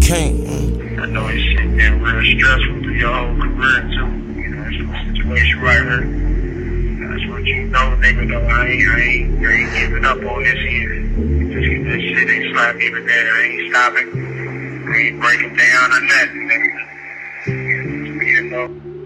can't. I know this shit been real stressful through your whole career too. You know, it's a situation right here. That's what you know, nigga, though. I ain't giving up on this here. Just get that shit, they slap me with that. I ain't stopping. I ain't breaking down or nothing, nigga. You know.